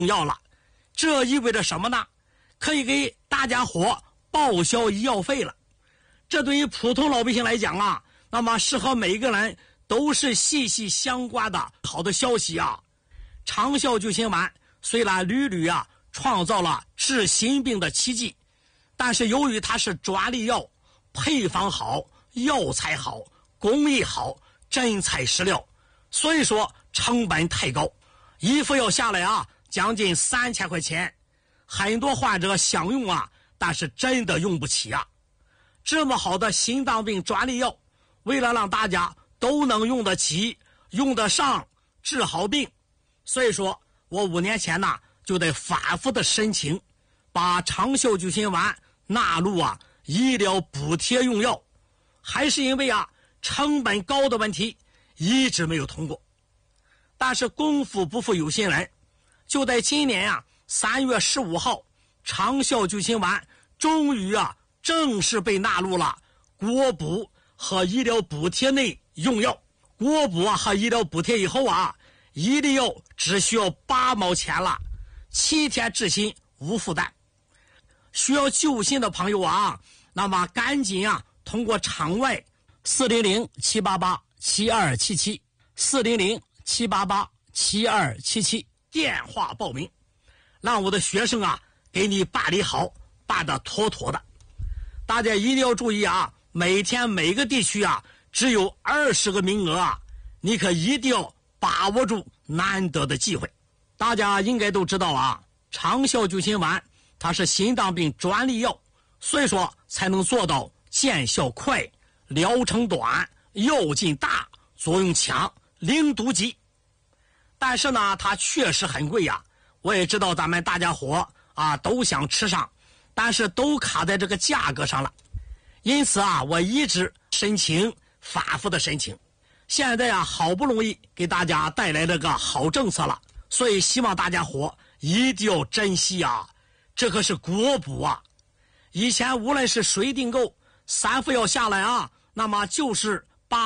药了。这意味着什么呢？可以给大家伙报销医药费了。这对于普通老百姓来讲啊，那么是和每个人都是息息相关的好的消息啊。长效救心丸虽然屡屡创造了治心病的奇迹，但是由于它是专利药，配方好，药材好，工艺好，真材实料，所以说成本太高，一副药下来将近3000块钱，很多患者想用但是真的用不起这么好的心脏病专利药，为了让大家都能用得起、用得上、治好病，所以说我5年前就得反复的申请，把长效救心丸纳入医疗补贴用药，还是因为成本高的问题一直没有通过。但是功夫不负有心人，就在今年3月15号，长效救心丸终于正式被纳入了国补和医疗补贴内用药。国补和医疗补贴以后一粒药只需要8毛钱了，7天治心无负担。需要救心的朋友那么赶紧通过场外400-788-7277 400-788-7277电话报名，让我的学生给你办理好，办得妥妥的。大家一定要注意每天每个地区只有20个名额你可一定要把握住难得的机会。大家应该都知道长效救心丸它是心脏病专利药，所以说才能做到见效快、疗程短、药劲大、作用强、零毒疾。但是呢它确实很贵我也知道咱们大家伙都想吃上，但是都卡在这个价格上了。因此我一直反复的申请，现在好不容易给大家带来了个好政策了，所以希望大家伙一定要珍惜这可是国补以前无论是谁订购3副药下来那么就是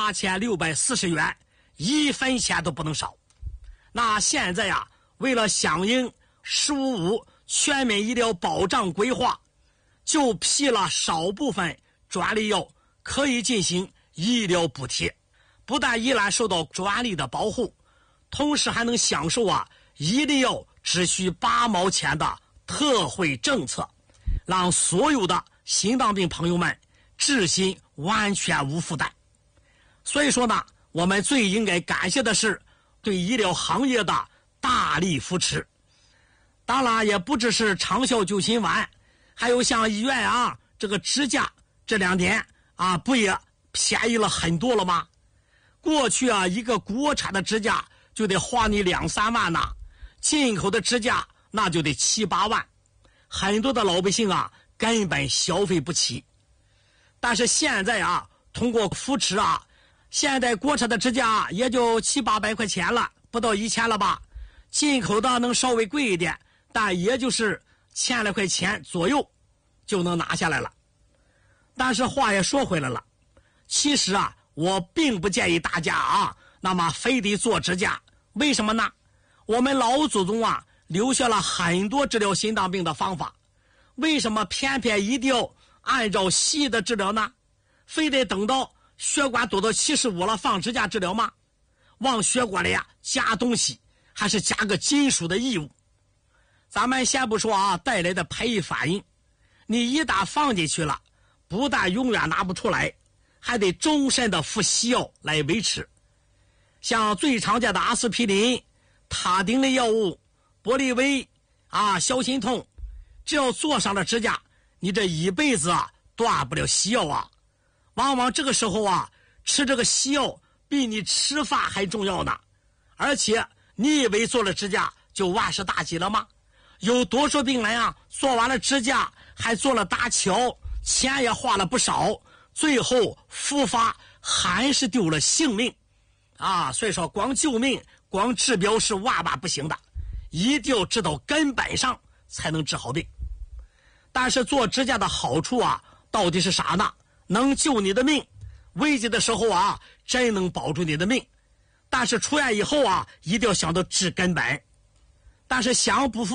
8640元，1分钱都不能少。那现在为了响应“15+5”全民医疗保障规划，就批了少部分专利药可以进行医疗补贴，不但依然受到专利的保护，同时还能享受一粒药只需8毛钱的特惠政策，让所有的心脏病朋友们治心完全无负担。所以说呢，我们最应该感谢的是对医疗行业的大力扶持。当然也不只是长效救心丸，还有像医院这个支架这2年不也便宜了很多了吗？过去一个国产的支架就得花你2-3万进口的支架那就得7-8万，很多的老百姓根本消费不起。但是现在通过扶持现在国产的支架也就700-800块钱了，不到1000了吧，进口的能稍微贵一点，但也就是1000来块钱左右就能拿下来了。但是话也说回来了，其实我并不建议大家那么非得做支架。为什么呢？我们老祖宗留下了很多治疗心脏病的方法，为什么偏偏一定要按照西医的治疗呢？非得等到血管堵到75了放支架治疗吗？往血管里加东西，还是加个金属的异物？咱们先不说带来的排异反应，你一旦放进去了，不但永远拿不出来，还得终身的服西药来维持。像最常见的阿司匹林、他汀类药物、玻利维消心痛，只要做上了支架，你这一辈子断不了西药往往这个时候吃这个西药比你吃饭还重要呢。而且你以为做了支架就万事大吉了吗？有多少病人做完了支架还做了搭桥，钱也花了不少，最后复发还是丢了性命所以说光救命光治标是万万不行的，一定要治到根本上才能治好病。但是做支架的好处到底是啥呢？能救你的命，危急的时候真能保住你的命。但是出院以后一定要想到治根本。 但是相不服